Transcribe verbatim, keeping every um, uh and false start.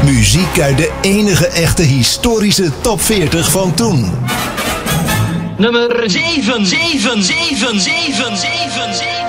Muziek uit de enige echte historische top veertig van toen. Nummer zeven, zeven, zeven, zeven, zeven, zeven.